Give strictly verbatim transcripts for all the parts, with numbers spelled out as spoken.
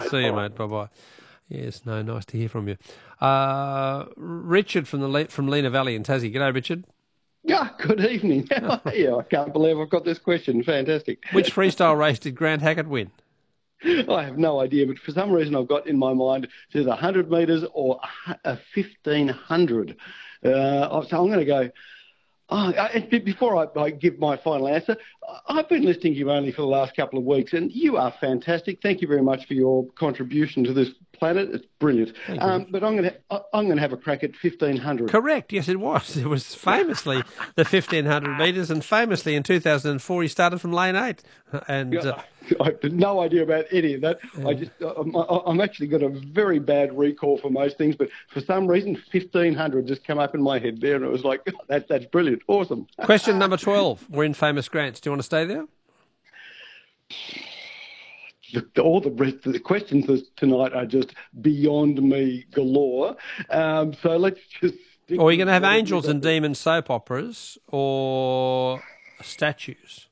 See you, mate. Bye-bye. Yes, no, nice to hear from you. Uh, Richard from the Le- from Lena Valley in Tassie. G'day, Richard. Yeah, good evening. How are you? I can't believe I've got this question. Fantastic. Which freestyle race did Grant Hackett win? I have no idea, but for some reason I've got in my mind it's either one hundred metres or a fifteen hundred. Uh, so I'm going to go... Oh, before I, I give my final answer, I've been listening to you only for the last couple of weeks, and you are fantastic. Thank you very much for your contribution to this planet. It's brilliant. Um, but I'm going to I'm going to have a crack at fifteen hundred. Correct. Yes, it was. It was famously the fifteen hundred metres, and famously in two thousand four he started from lane eight. And uh, I have no idea about any of that. Yeah. I just I'm, I'm actually got a very bad recall for most things, but for some reason fifteen hundred just came up in my head there, and it was like, oh, that's that's brilliant, awesome. Question number twelve. We're in famous Grants. Do you want to stay there? The, all the rest of the questions tonight are just beyond me galore. Um, so let's just... Or are you going to have angels and demons soap operas or statues?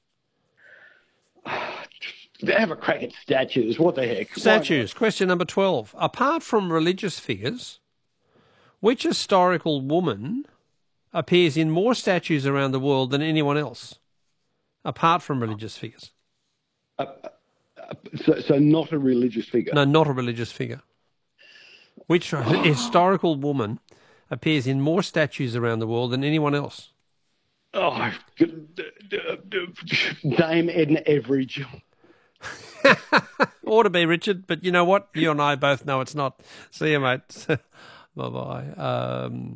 Have a crack at statues. What the heck? Statues. Question number twelve. Apart from religious figures, which historical woman appears in more statues around the world than anyone else? Apart from religious figures. Uh, uh, so, so not a religious figure? No, not a religious figure. Which historical woman appears in more statues around the world than anyone else? Oh, Dame Edna Everage. Ought to be, Richard, but you know what? You and I both know it's not. See you, mate. Bye-bye. Um,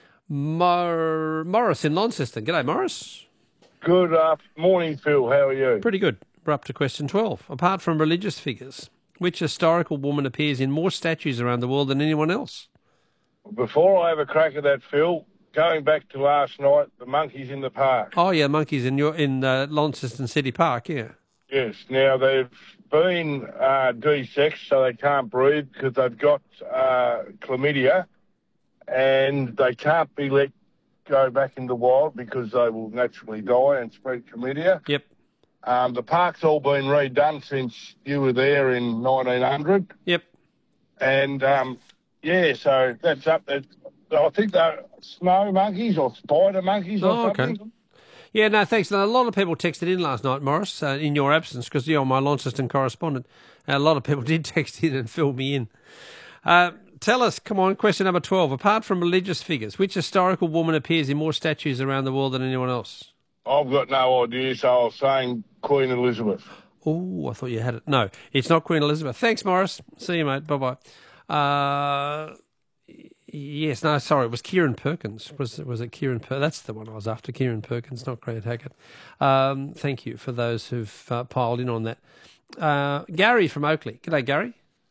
Mor- Morris in Launceston. G'day, Morris. Good uh, morning, Phil. How are you? Pretty good. We're up to question twelve. Apart from religious figures, which historical woman appears in more statues around the world than anyone else? Before I have a crack at that, Phil, going back to last night, the monkeys in the park. Oh, yeah, monkeys in your in uh, Launceston City Park, yeah. Yes. Now, they've been uh, de-sexed, so they can't breathe because they've got uh, chlamydia, and they can't be let go back in the wild because they will naturally die and spread chlamydia. Yep. Um, the park's all been redone since you were there in nineteen hundred. Yep. And, um, yeah, so that's up there. I think they're snow monkeys or spider monkeys or oh, something. Okay. Yeah, no, thanks. A lot of people texted in last night, Morris, uh, in your absence, because you're my Launceston correspondent. A lot of people did text in and fill me in. Uh, tell us, come on, question number twelve. Apart from religious figures, which historical woman appears in more statues around the world than anyone else? I've got no idea, so I was saying Queen Elizabeth. Oh, I thought you had it. No, it's not Queen Elizabeth. Thanks, Morris. See you, mate. Bye-bye. Uh, yes, no, sorry, it was Kieran Perkins. Was, was it Kieran Perkins? That's the one I was after, Kieran Perkins, not Grant Hackett. Um, thank you for those who've uh, piled in on that. Uh, Gary from Oakley. G'day, Gary.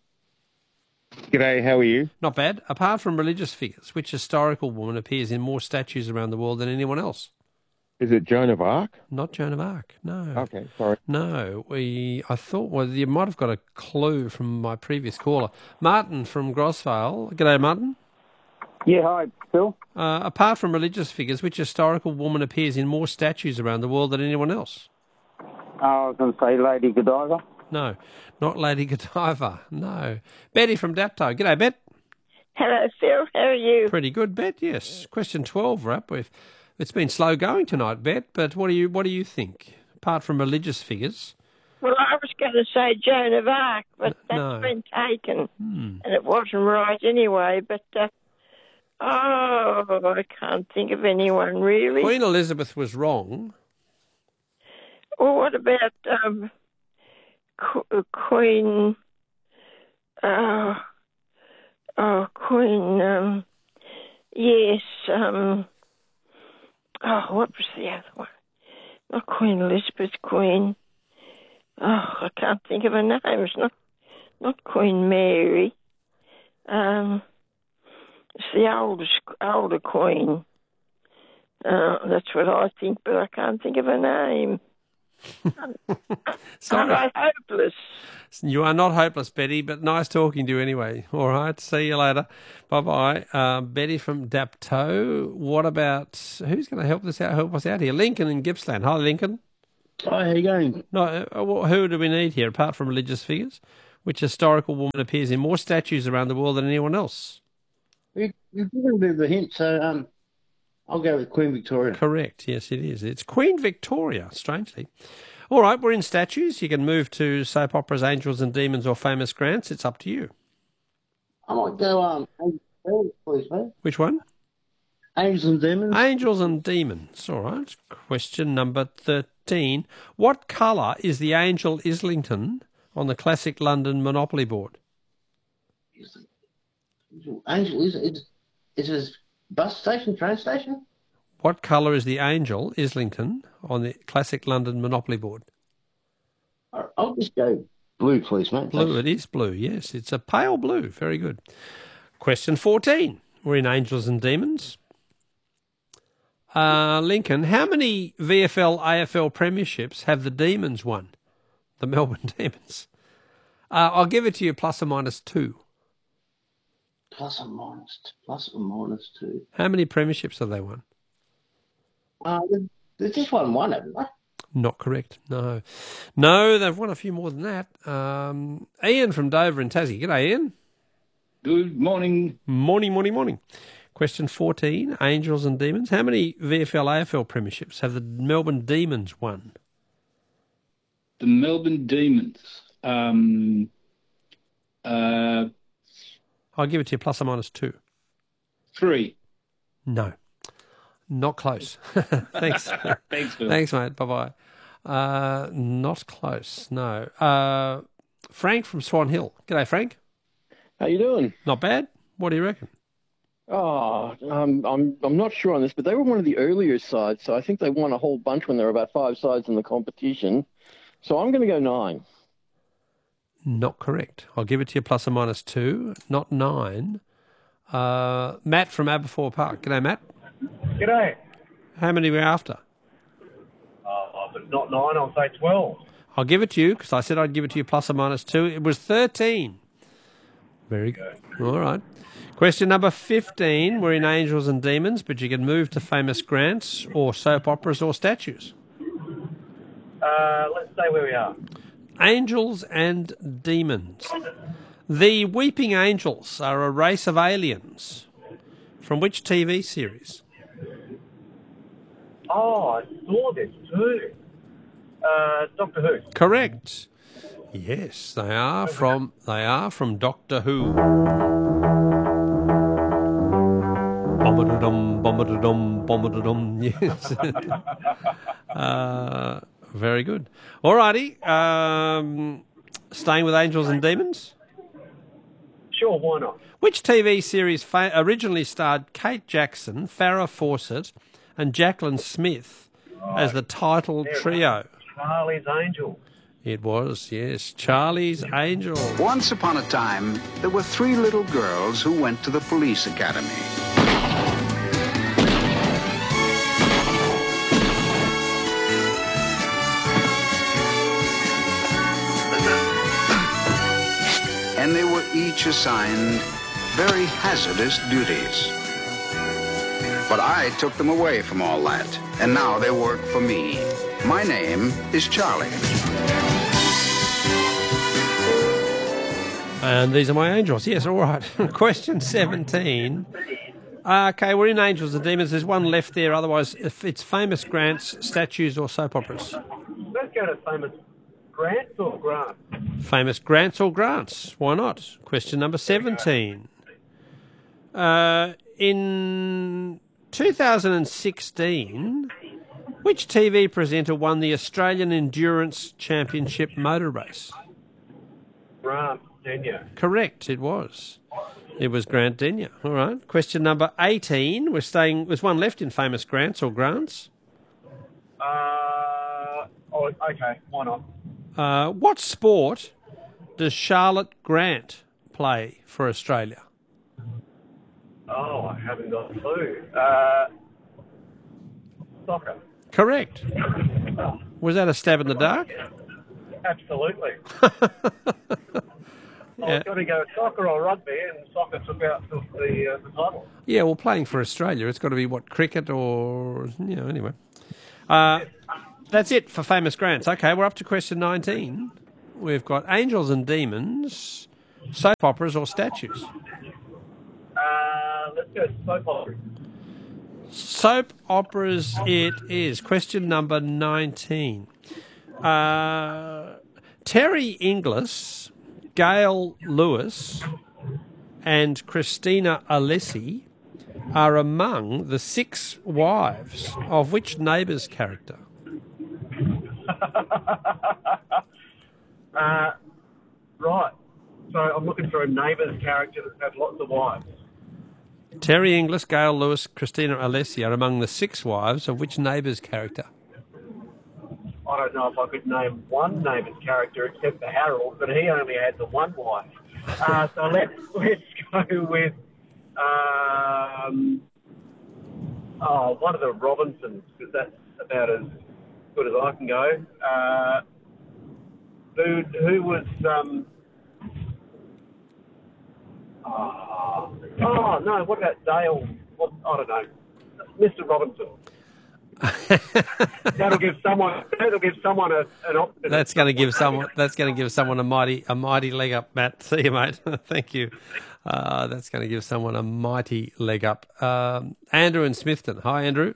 G'day, how are you? Not bad. Apart from religious figures, which historical woman appears in more statues around the world than anyone else? Is it Joan of Arc? Not Joan of Arc, no. Okay, sorry. No, we. I thought, well, you might have got a clue from my previous caller. Martin from Grosvale. G'day, Martin. Yeah, hi, Phil. Uh, apart from religious figures, which historical woman appears in more statues around the world than anyone else? I was going to say Lady Godiva. No, not Lady Godiva, no. Betty from Dapto. G'day, Bet. Hello, Phil. How are you? Pretty good, Bet, yes. Question twelve, we're up with. It's been slow going tonight, Bet, but what do you what do you think? Apart from religious figures. Well, I was going to say Joan of Arc, but that's no. been taken, hmm. and it wasn't right anyway. But uh, oh, I can't think of anyone really. Queen Elizabeth was wrong. Well, what about um, Qu- Queen? Uh, oh, Queen. Um, yes. Um, Oh, what was the other one? Not Queen Elizabeth, Queen. Oh, I can't think of her name. It's not, not Queen Mary. Um, it's the oldest, older Queen. Uh, that's what I think, but I can't think of her name. Sorry. I'm hopeless. You are not hopeless, Betty, but nice talking to you anyway. All right, see you later. Bye-bye. Uh, Betty from Dapto. What about, who's going to help us out, help us out here? Lincoln in Gippsland. Hi, Lincoln. Hi, how you going? No, uh, who do we need here, apart from religious figures? Which historical woman appears in more statues around the world than anyone else? You- You've given a bit of a hint, so um, I'll go with Queen Victoria. Correct. Yes, it is. It's Queen Victoria, strangely. All right, we're in statues. You can move to soap operas, Angels and Demons, or Famous Grants. It's up to you. I might go um, Angels and Demons, please, mate. Which one? Angels and Demons. Angels and Demons. All right. Question number thirteen. What colour is the Angel Islington on the classic London Monopoly board? Angel is it? Is it a bus station, train station? What colour is the Angel Islington on the classic London Monopoly board? I- I'll just go blue, please, mate. Blue. It is blue, yes. It's a pale blue. Very good. Question fourteen. We're in Angels and Demons. Uh, Lincoln, how many V F L A F L premierships have the Demons won? The Melbourne Demons. Uh, I'll give it to you plus or minus two. Plus or minus, plus or minus two. How many premierships have they won? Uh, they- they've just won one, haven't they? Not correct. No. No, they've won a few more than that. Um, Ian from Dover in Tassie. G'day, Ian. Good morning. Morning, morning, morning. Question fourteen, Angels and Demons. How many V F L A F L premierships have the Melbourne Demons won? The Melbourne Demons. Um, uh, I'll give it to you plus or minus two. three. No. Not close. Thanks. Thanks, Phil. Thanks, mate. Bye-bye. Uh, not close, no. Uh, Frank from Swan Hill. G'day, Frank. How you doing? Not bad. What do you reckon? Oh, um, I'm I'm not sure on this, but they were one of the earlier sides, so I think they won a whole bunch when there were about five sides in the competition. So I'm going to go nine. Not correct. I'll give it to you plus or minus two, not nine. Uh, Matt from Aberfoyle Park. G'day, Matt. G'day. How many were you after? Uh, if it's not nine, I'll say twelve. I'll give it to you because I said I'd give it to you plus or minus two. It was thirteen. Very good. All right. Question number fifteen. We're in Angels and Demons, but you can move to Famous Grants or soap operas or statues. Uh, let's stay where we are. Angels and Demons. The Weeping Angels are a race of aliens. From which T V series? Oh, I saw this too. Uh, Doctor Who. Correct. Yes, they are from they are from Doctor Who. Bombadadum, bombadadum, bombadadum. Yes. uh, very good. Alrighty. Um, staying with Angels and Demons. Sure, why not? Which T V series fa- originally starred Kate Jackson, Farrah Fawcett, and Jacqueline Smith as the title trio? Charlie's Angels. It was, yes, Charlie's Angels. Once upon a time, there were three little girls who went to the police academy. And they were each assigned very hazardous duties. But I took them away from all that, and now they work for me. My name is Charlie. And these are my angels. Yes, all right. Question seventeen. Uh, okay, we're in Angels and Demons. There's one left there. Otherwise, if it's Famous Grants, statues, or soap operas. Let's go to Famous Grants or Grants. Famous Grants or Grants. Why not? Question number seventeen. Uh, in two thousand sixteen, which T V presenter won the Australian Endurance Championship motor race? Grant Denyer. Correct, it was. It was Grant Denyer. All right. Question number eighteen. We're staying. There's one left in Famous Grants or Grants. Uh, oh, okay, why not? Uh, what sport does Charlotte Grant play for Australia? Oh, I haven't got a clue. Uh, soccer. Correct. Was that a stab in the dark? Absolutely. I Yeah. was going to go soccer or rugby, and soccer took out the, the, uh, the title. Yeah, well, playing for Australia, it's got to be, what, cricket or, you know, anyway. Uh, that's it for Famous Grants. Okay, we're up to question nineteen. we've got angels and demons, soap operas or statues. Uh, let's go soap opera. Soap operas it is. Question number nineteen. Uh, Terry Inglis, Gail Lewis and Christina Alessi are among the six wives of which Neighbours character? uh, right. So I'm looking for a Neighbours character that has lots of wives. Terry Inglis, Gail Lewis, Christina Alessi are among the six wives of which Neighbours character? I don't know if I could name one Neighbours character except for Harold, but he only had the one wife. Uh, so let's let's go with um, oh, one of the Robinsons, because that's about as good as I can go. Uh, who who was um, oh, oh no, what about Dale? What, I don't know, Mister Robinson. that'll give someone. That'll give someone a, an option. That's going to give someone. That's going to give someone a mighty, a mighty leg up, Matt. See you, mate. Thank you. Uh, that's going to give someone a mighty leg up. Um, Andrew in Smithton. Hi, Andrew.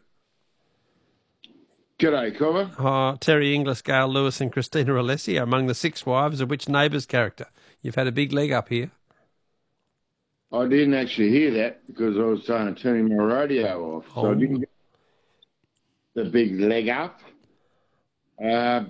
G'day, Cobber. Uh, Terry Inglis, Gail Lewis, and Christina Alessi are among the six wives of which Neighbours character? You've had a big leg up here. I didn't actually hear that because I was uh, turning my radio off, so Oh. I didn't get the big leg up. Uh,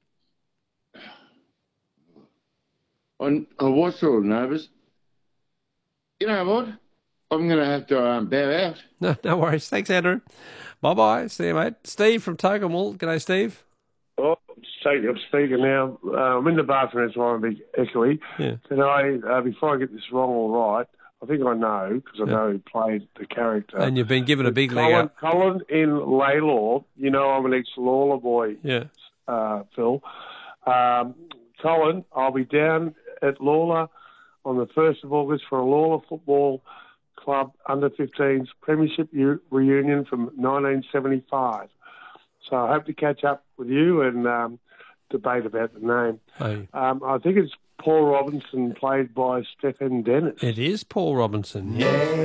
on, on what sort of Neighbours? You know what? I'm going to have to um, bow out. No, no worries. Thanks, Andrew. Bye-bye. See you, mate. Steve from Tocumwal. G'day, Steve. Oh, I'm speaking now. Uh, I'm in the bathroom, that's why I'm a bit echoey. Yeah. Can I, uh, before I get this wrong or right, I think I know, because I Yeah. know who played the character. And you've been given a big leg Colin, up. Colin in Laylaw. You know I'm an ex-Lawler boy, Yeah. uh, Phil. Um, Colin, I'll be down at Lawler on the first of August for a Lawler Football Club under fifteens Premiership u- reunion from nineteen seventy-five. So I hope to catch up with you and um, debate about the name. Hey. Um, I think it's Paul Robinson, played by Stephen Dennis. It is Paul Robinson. Yeah.